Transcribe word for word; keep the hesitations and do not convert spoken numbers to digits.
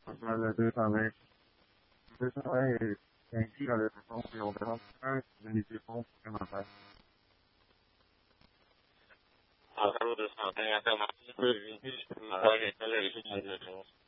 Vale, tú sabes, tú sabes, en Chile de razón que otra de mi tipo que matar. A saludos, no tenga tema. La televisión